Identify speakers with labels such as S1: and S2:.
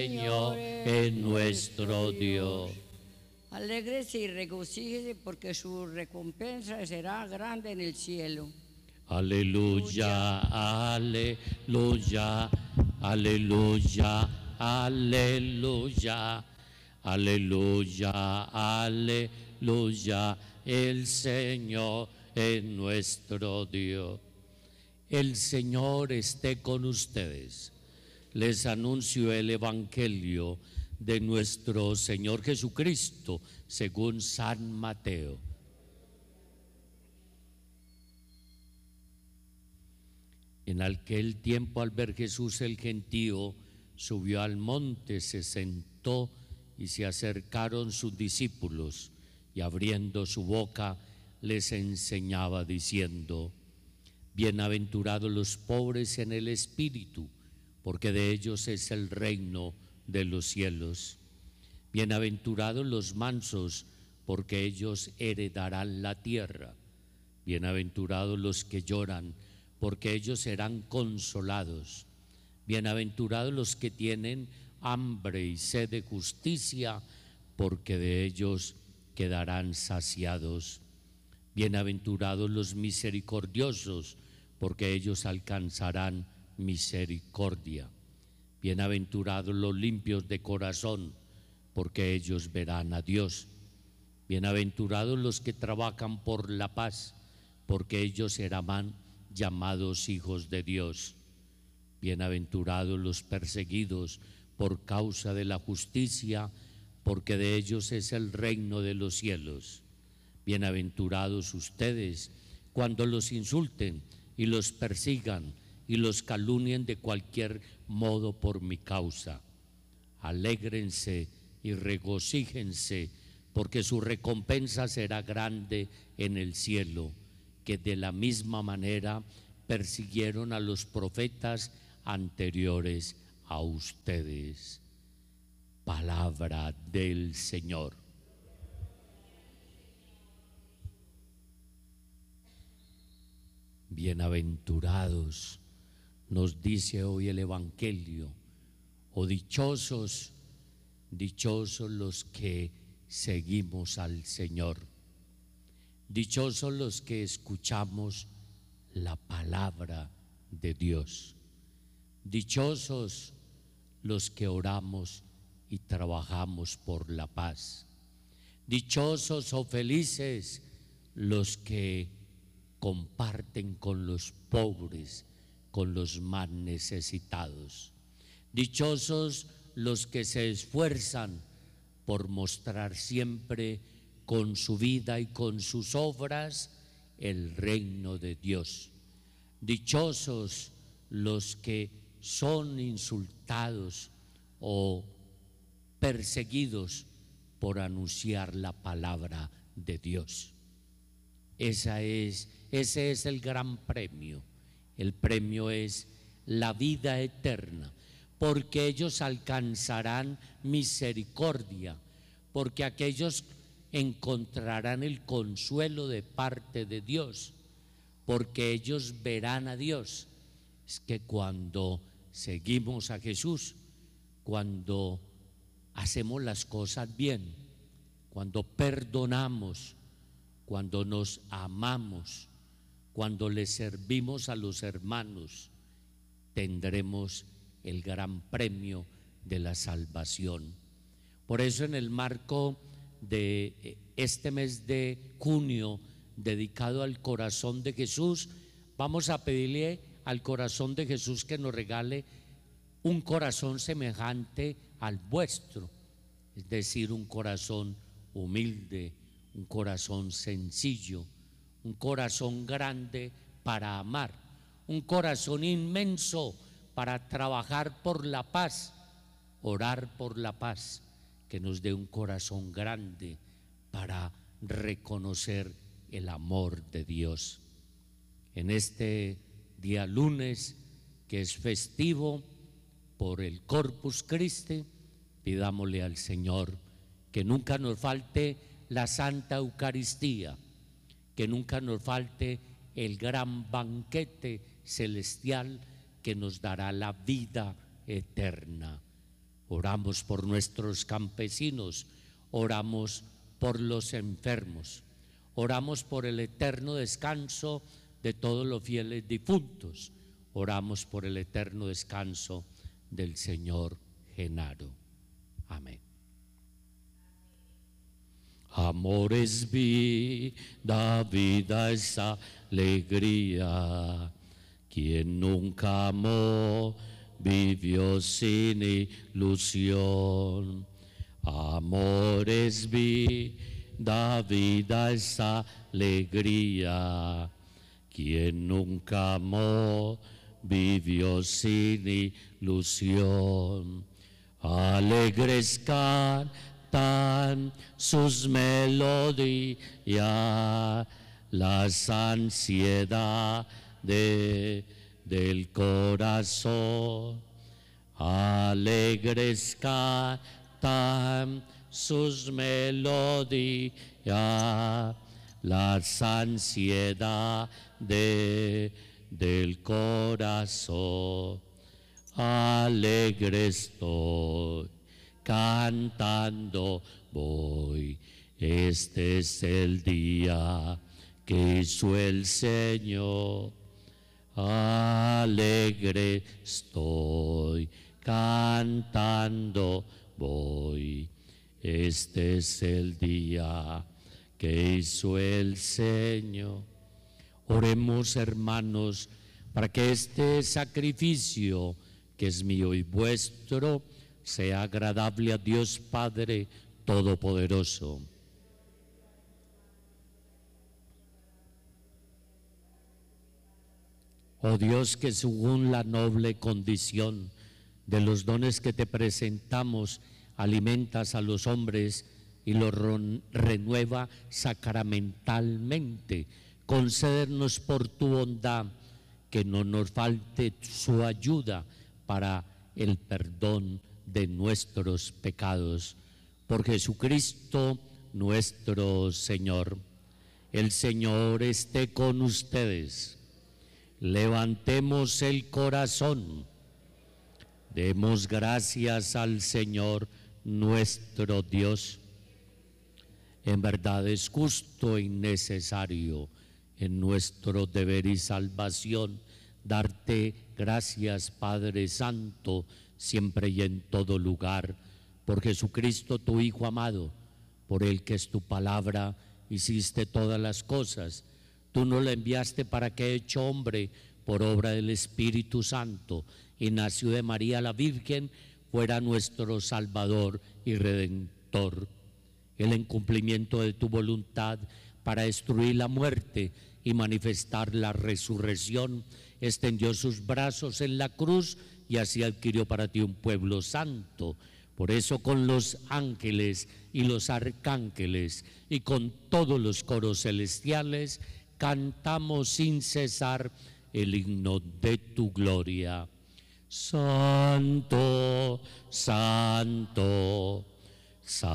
S1: Señor es nuestro Dios.
S2: Alégrese y regocíjese porque su recompensa será grande en el cielo.
S1: Aleluya, aleluya, aleluya, aleluya, aleluya, aleluya. El Señor es nuestro Dios. El Señor esté con ustedes. Les anuncio el Evangelio de nuestro Señor Jesucristo según San Mateo. En aquel tiempo, al ver Jesús el gentío, subió al monte, se sentó y se acercaron sus discípulos, y abriendo su boca les enseñaba diciendo: Bienaventurados los pobres en el espíritu, porque de ellos es el reino de los cielos. Bienaventurados los mansos, porque ellos heredarán la tierra. Bienaventurados los que lloran, porque ellos serán consolados. Bienaventurados los que tienen hambre y sed de justicia, porque de ellos quedarán saciados. Bienaventurados los misericordiosos, porque ellos alcanzarán misericordia. Bienaventurados los limpios de corazón, porque ellos verán a Dios. Bienaventurados los que trabajan por la paz, porque ellos serán llamados hijos de Dios. Bienaventurados los perseguidos por causa de la justicia, porque de ellos es el reino de los cielos. Bienaventurados ustedes cuando los insulten y los persigan y los calumnien de cualquier modo por mi causa. Alégrense y regocíjense, porque su recompensa será grande en el cielo, que de la misma manera persiguieron a los profetas anteriores a ustedes. Palabra del Señor. Bienaventurados, nos dice hoy el Evangelio, o dichosos los que seguimos al Señor, dichosos los que escuchamos la palabra de Dios, dichosos los que oramos y trabajamos por la paz, dichosos o felices los que comparten con los pobres, con los más necesitados. Dichosos los que se esfuerzan por mostrar siempre con su vida y con sus obras el reino de Dios. Dichosos los que son insultados o perseguidos por anunciar la palabra de Dios. Ese es el gran premio. El premio es la vida eterna, porque ellos alcanzarán misericordia, porque aquellos encontrarán el consuelo de parte de Dios, porque ellos verán a Dios. Es que cuando seguimos a Jesús, cuando hacemos las cosas bien, cuando perdonamos, cuando nos amamos, cuando le servimos a los hermanos, tendremos el gran premio de la salvación. Por eso, en el marco de este mes de junio dedicado al corazón de Jesús, vamos a pedirle al corazón de Jesús que nos regale un corazón semejante al vuestro, es decir, un corazón humilde, un corazón sencillo, un corazón grande para amar, un corazón inmenso para trabajar por la paz, orar por la paz, que nos dé un corazón grande para reconocer el amor de Dios. En este día lunes, que es festivo por el Corpus Christi, pidámosle al Señor que nunca nos falte la Santa Eucaristía, que nunca nos falte el gran banquete celestial que nos dará la vida eterna. oramos por nuestros campesinos, oramos por los enfermos, oramos por el eterno descanso de todos los fieles difuntos, oramos por el eterno descanso del señor Genaro. Amén. Amor es vida, vida es alegría. Quien nunca amó vivió sin ilusión. Amor es vida, vida es alegría. Quien nunca amó vivió sin ilusión. Alegres cantan sus melodías, las ansiedades del corazón. Alegres cantan sus melodías, las ansiedades del corazón. Alegre estoy, cantando voy, este es el día que hizo el Señor. Alegre estoy, cantando voy, este es el día que hizo el Señor. Oremos, hermanos, para que este sacrificio que es mío y vuestro sea agradable a Dios Padre Todopoderoso. Oh Dios, que según la noble condición de los dones que te presentamos, alimentas a los hombres y los renueva sacramentalmente, concédenos por tu bondad que no nos falte su ayuda para el perdón de nuestros pecados. Por Jesucristo nuestro Señor. El Señor esté con ustedes. Levantemos el corazón. Demos gracias al Señor nuestro Dios. En verdad es justo y necesario en nuestro deber y salvación darte gracias, Padre Santo, siempre y en todo lugar, por Jesucristo tu Hijo amado, por el que es tu palabra, hiciste todas las cosas. Tú nos lo enviaste para que, hecho hombre por obra del Espíritu Santo, y nació de María la Virgen, fuera nuestro Salvador y Redentor. El en cumplimiento de tu voluntad para destruir la muerte y manifestar la resurrección, extendió sus brazos en la cruz y así adquirió para ti un pueblo santo. Por eso con los ángeles y los arcángeles y con todos los coros celestiales cantamos sin cesar el himno de tu gloria. Santo, santo, santo.